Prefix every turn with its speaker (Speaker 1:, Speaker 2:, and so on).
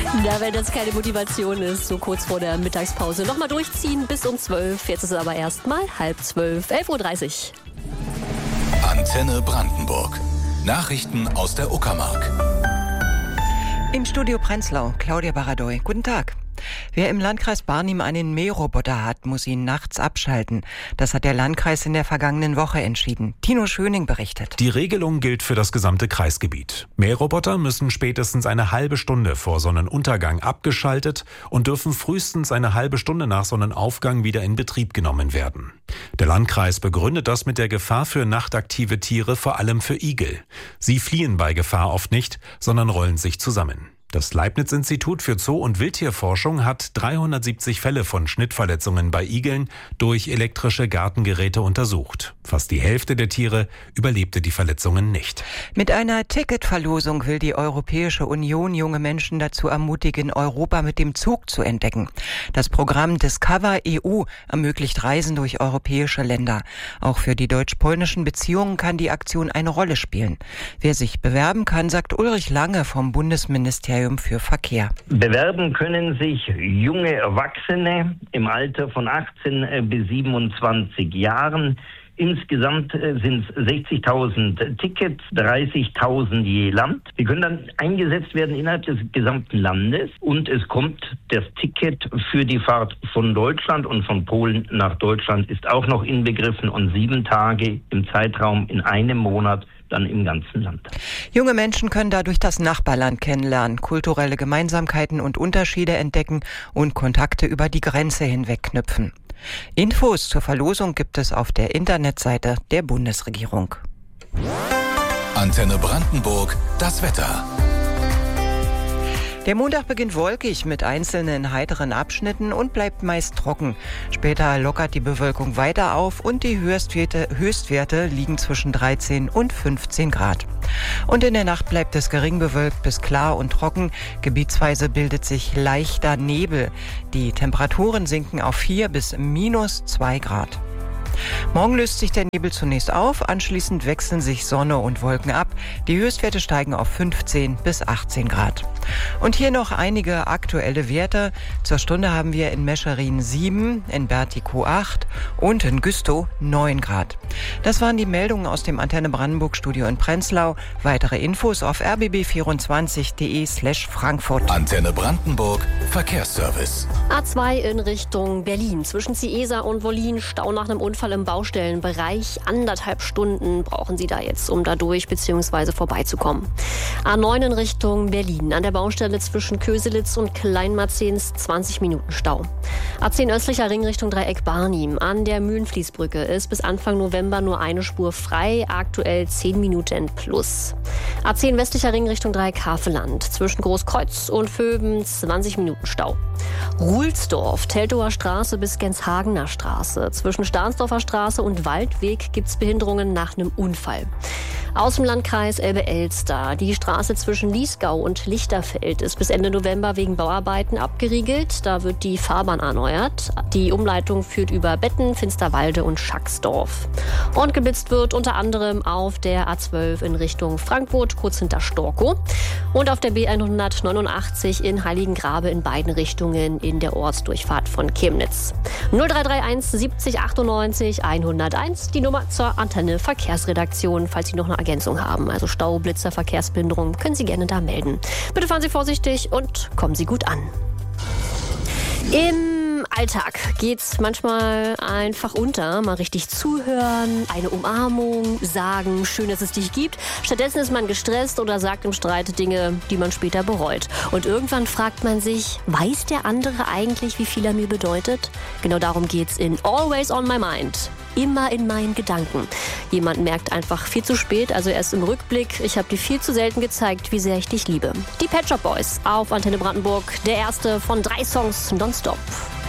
Speaker 1: Na, wenn das keine Motivation ist, so kurz vor der Mittagspause. Nochmal durchziehen bis um 12. Jetzt ist es aber erst mal 11:30. 11:30 Uhr.
Speaker 2: Antenne Brandenburg. Nachrichten aus der Uckermark.
Speaker 3: Im Studio Prenzlau, Claudia Baradoy. Guten Tag. Wer im Landkreis Barnim einen Mähroboter hat, muss ihn nachts abschalten. Das hat der Landkreis in der vergangenen Woche entschieden. Tino Schöning berichtet.
Speaker 4: Die Regelung gilt für das gesamte Kreisgebiet. Mähroboter müssen spätestens eine halbe Stunde vor Sonnenuntergang abgeschaltet und dürfen frühestens eine halbe Stunde nach Sonnenaufgang wieder in Betrieb genommen werden. Der Landkreis begründet das mit der Gefahr für nachtaktive Tiere, vor allem für Igel. Sie fliehen bei Gefahr oft nicht, sondern rollen sich zusammen. Das Leibniz-Institut für Zoo- und Wildtierforschung hat 370 Fälle von Schnittverletzungen bei Igeln durch elektrische Gartengeräte untersucht. Fast die Hälfte der Tiere überlebte die Verletzungen nicht.
Speaker 3: Mit einer Ticketverlosung will die Europäische Union junge Menschen dazu ermutigen, Europa mit dem Zug zu entdecken. Das Programm Discover EU ermöglicht Reisen durch europäische Länder. Auch für die deutsch-polnischen Beziehungen kann die Aktion eine Rolle spielen. Wer sich bewerben kann, sagt Ulrich Lange vom Bundesministerium für Verkehr.
Speaker 5: Bewerben können sich junge Erwachsene im Alter von 18 bis 27 Jahren. Insgesamt sind es 60.000 Tickets, 30.000 je Land. Die können dann eingesetzt werden innerhalb des gesamten Landes und es kommt das Ticket für die Fahrt von Deutschland und von Polen nach Deutschland ist auch noch inbegriffen und 7 Tage im Zeitraum in einem Monat dann im ganzen Land.
Speaker 3: Junge Menschen können dadurch das Nachbarland kennenlernen, kulturelle Gemeinsamkeiten und Unterschiede entdecken und Kontakte über die Grenze hinweg knüpfen. Infos zur Verlosung gibt es auf der Internetseite der Bundesregierung.
Speaker 2: Antenne Brandenburg, das Wetter.
Speaker 3: Der Montag beginnt wolkig mit einzelnen heiteren Abschnitten und bleibt meist trocken. Später lockert die Bewölkung weiter auf und die Höchstwerte liegen zwischen 13 und 15 Grad. Und in der Nacht bleibt es gering bewölkt bis klar und trocken. Gebietsweise bildet sich leichter Nebel. Die Temperaturen sinken auf 4 bis -2 Grad. Morgen löst sich der Nebel zunächst auf, anschließend wechseln sich Sonne und Wolken ab. Die Höchstwerte steigen auf 15 bis 18 Grad. Und hier noch einige aktuelle Werte. Zur Stunde haben wir in Mescherin 7, in Bertikow 8 und in Güstrow 9 Grad. Das waren die Meldungen aus dem Antenne Brandenburg Studio in Prenzlau. Weitere Infos auf rbb24.de/Frankfurt.
Speaker 2: Antenne Brandenburg Verkehrsservice.
Speaker 1: A2 in Richtung Berlin. Zwischen Ciesa und Wollin Stau nach einem Unfall im Baustellenbereich. 1,5 Stunden brauchen Sie da jetzt, um da durch bzw. vorbeizukommen. A9 in Richtung Berlin. An der Baustelle zwischen Köselitz und Kleinmarzens 20 Minuten Stau. A10 östlicher Ring Richtung Dreieck Barnim. An der Mühlenfließbrücke ist bis Anfang November nur eine Spur frei. Aktuell 10 Minuten plus. A10 westlicher Ring Richtung Dreieck Haveland. Zwischen Großkreuz und Vöben 20 Minuten Stau. Ruhlsdorf, Teltower Straße bis Genshagener Straße. Zwischen Stahnsdorfer Straße und Waldweg gibt es Behinderungen nach einem Unfall. Aus dem Landkreis Elbe-Elster. Die Straße zwischen Liesgau und Lichterfeld ist bis Ende November wegen Bauarbeiten abgeriegelt. Da wird die Fahrbahn erneuert. Die Umleitung führt über Betten, Finsterwalde und Schacksdorf. Und geblitzt wird unter anderem auf der A12 in Richtung Frankfurt, kurz hinter Storkow. Und auf der B189 in Heiligengrabe in beiden Richtungen in der Ortsdurchfahrt von Chemnitz. 0331 70 98 101, die Nummer zur Antenne Verkehrsredaktion, falls Sie noch eine Ergänzung haben. Also Stau, Blitzer, Verkehrsbehinderung, können Sie gerne da melden. Bitte fahren Sie vorsichtig und kommen Sie gut an. Im Alltag geht's manchmal einfach unter. Mal richtig zuhören, eine Umarmung, sagen, schön, dass es dich gibt. Stattdessen ist man gestresst oder sagt im Streit Dinge, die man später bereut. Und irgendwann fragt man sich, weiß der andere eigentlich, wie viel er mir bedeutet? Genau darum geht's in Always on My Mind. Immer in meinen Gedanken. Jemand merkt einfach viel zu spät, also erst im Rückblick. Ich habe dir viel zu selten gezeigt, wie sehr ich dich liebe. Die Pet Shop Boys auf Antenne Brandenburg. Der erste von 3 Songs nonstop.